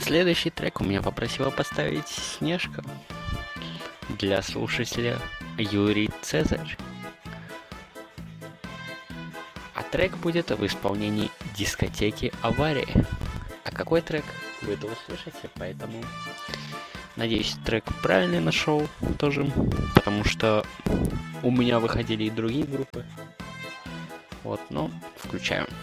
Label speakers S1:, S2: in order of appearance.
S1: Следующий трек у меня попросила поставить Снежка для слушателя Юрий Цезарь. А трек будет в исполнении дискотеки «Авария». А какой трек, вы это услышите, поэтому надеюсь, трек правильный нашел тоже, потому что у меня выходили и другие группы. Вот, но включаем.